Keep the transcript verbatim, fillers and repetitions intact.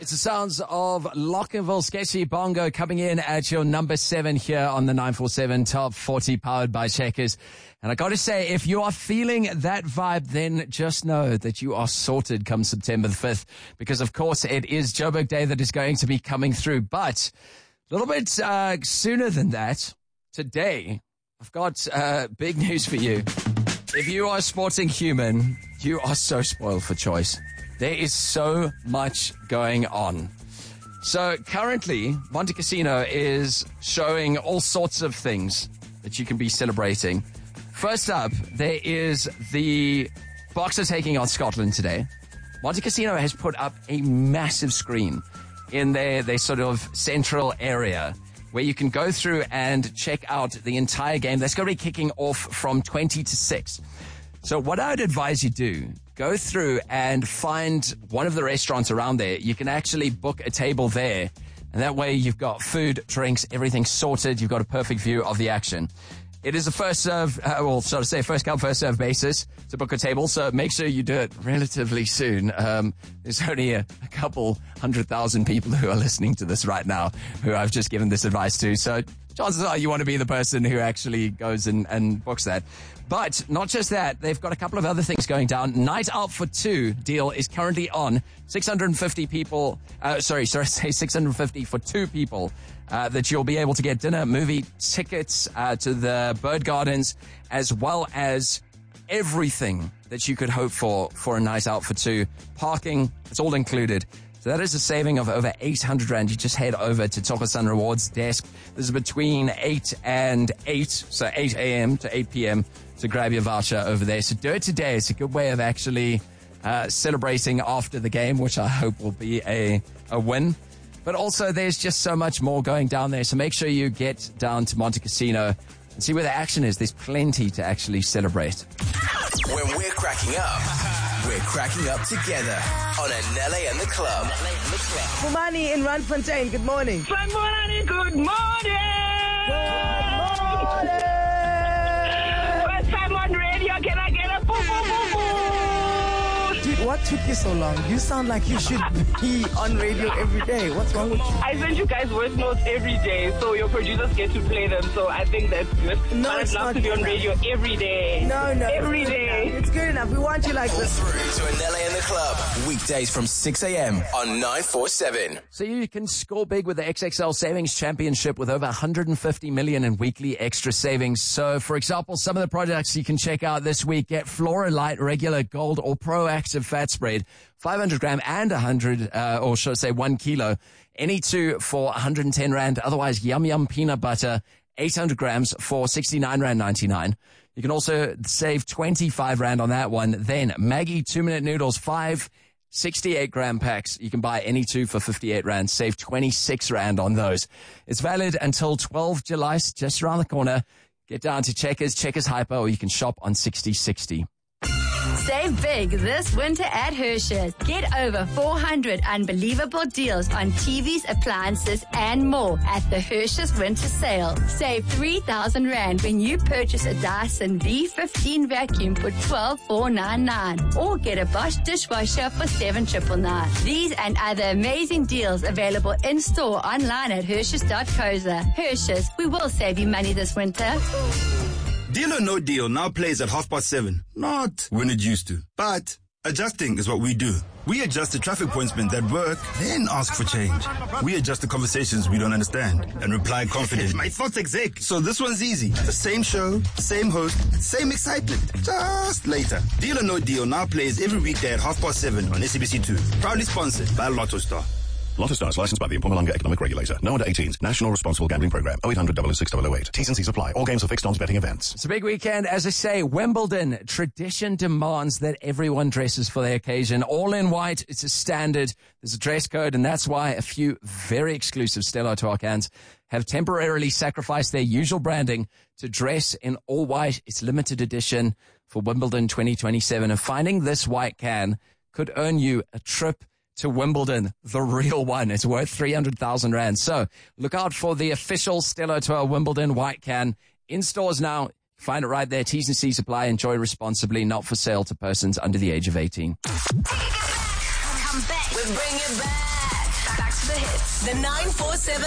It's the sounds of Lockerville Sketchy Bongo coming in at your number seven here on the nine four seven Top forty powered by Checkers. And I got to say, if you are feeling that vibe, then just know that you are sorted come September the fifth, because of course it is Joburg Day that is going to be coming through. But a little bit uh, sooner than that, today, I've got uh, big news for you. If you are a sporting human, you are so spoiled for choice. There is so much going on. So currently, Monte Casino is showing all sorts of things that you can be celebrating. First up, there is the Boxers taking on Scotland today. Monte Casino has put up a massive screen in their, their sort of central area where you can go through and check out the entire game. That's going to be kicking off from twenty to six. So what I'd advise you do, go through and find one of the restaurants around there. You can actually book a table there. And that way you've got food, drinks, everything sorted. You've got a perfect view of the action. It is a first serve, uh, well, so to say, first come, first serve basis to book a table. So make sure you do it relatively soon. Um, there's only a, a couple hundred thousand people who are listening to this right now who I've just given this advice to. So chances are you want to be the person who actually goes and, and books that. But not just that, they've got a couple of other things going down. Night Out for Two deal is currently on. six hundred fifty people, uh, sorry, sorry, say six hundred fifty for two people uh, that you'll be able to get dinner, movie tickets uh, to the Bird Gardens, as well as everything that you could hope for for a night out for two. Parking, it's all included. So that is a saving of over eight hundred rand. You just head over to Tokosan Rewards desk. This is between eight and eight, so eight a.m. to eight p.m. to grab your voucher over there. So do it today. It's a good way of actually uh, celebrating after the game, which I hope will be a, a win. But also there's just so much more going down there. So make sure you get down to Monte Casino and see where the action is. There's plenty to actually celebrate. When we're cracking up, we're cracking up together on Anele and the Club. Mumani in Randfontein, good morning. Mumani, good morning. Good morning. First time on radio, can I get a boo boo boo boo? Dude, what took you so long? You sound like you should be on radio every day. What's wrong with you? I send you guys voice notes every day, so your producers get to play them, so I think that's good. No, but it's I'd love not to be on good radio every day. No, no. Every it's day. It's good enough. We want you like Pull this. through to Anele and the Club. Weekdays from six a.m. on nine four seven. So you can score big with the X X L Savings Championship with over one hundred fifty million in weekly extra savings. So, for example, some of the products you can check out this week: get Flora Light Regular Gold or Proactive Fat Spread, five hundred gram and one hundred, uh, or should I say one kilo, any two for one hundred ten rand. Otherwise, Yum Yum Peanut Butter, eight hundred grams for sixty-nine rand ninety-nine. You can also save twenty-five rand on that one. Then Maggie two-minute noodles, five sixty-eight gram packs. You can buy any two for fifty-eight rand. Save twenty-six rand on those. It's valid until twelfth of July, just around the corner. Get down to Checkers, Checkers Hyper, or you can shop on sixty sixty. Save big this winter at Hershey's. Get over four hundred unbelievable deals on T Vs, appliances, and more at the Hershey's Winter Sale. Save three thousand rand when you purchase a Dyson V fifteen vacuum for twelve thousand four hundred ninety-nine. Or get a Bosch dishwasher for seven thousand nine hundred ninety-nine. These and other amazing deals available in-store, online at Hershey's dot co dot za. Hershey's, we will save you money this winter. Deal or No Deal now plays at half past seven. Not when it used to. But adjusting is what we do. We adjust the traffic pointsmen that work, then ask for change. We adjust the conversations we don't understand and reply confident. My thoughts exec. So this one's easy. The same show, same host, same excitement. Just later. Deal or No Deal now plays every weekday at half past seven on S A B C two. Proudly sponsored by Lotto Star. Lotto Star is licensed by the Mpumalanga Economic Regulator. No under eighteens. National Responsible Gambling Program. oh eight hundred, double oh six, double oh eight. T's and C's apply. All games are fixed odds betting events. It's a big weekend. As I say, Wimbledon. Tradition demands that everyone dresses for the occasion. All in white. It's a standard. There's a dress code, and that's why a few very exclusive Stella Artois have temporarily sacrificed their usual branding to dress in all white. It's limited edition for Wimbledon twenty twenty-seven. And finding this white can could earn you a trip to Wimbledon, the real one. It's worth three hundred thousand rand. So look out for the official Stella Artois Wimbledon white can in stores now. Find it right there. T's and C's apply. Enjoy responsibly. Not for sale to persons under the age of eighteen. Come back. We're bringing back The nine four seven